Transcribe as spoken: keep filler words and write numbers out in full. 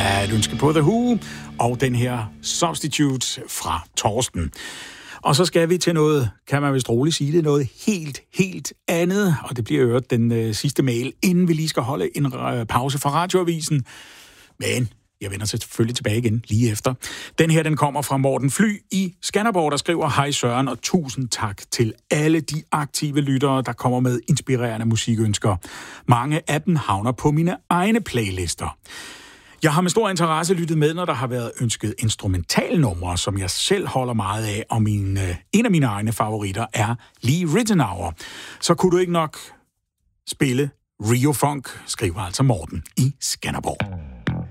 er et ønske på The Who, og den her Substitute fra Torsten. Og så skal vi til noget, kan man vist roligt sige det, noget helt, helt andet. Og det bliver øvrigt den øh, sidste mail, inden vi lige skal holde en øh, pause fra radioavisen. Men jeg vender selvfølgelig tilbage igen lige efter. Den her, den kommer fra Morten Fly i Skanderborg, der skriver: Hej Søren, og tusind tak til alle de aktive lyttere, der kommer med inspirerende musikønsker. Mange af dem havner på mine egne playlister. Jeg har med stor interesse lyttet med, når der har været ønsket instrumentalnumre, som jeg selv holder meget af, og min, øh, en af mine egne favoritter er Lee Ritenour. Så kunne du ikke nok spille Rio Funk, skriver altså Morten i Skanderborg.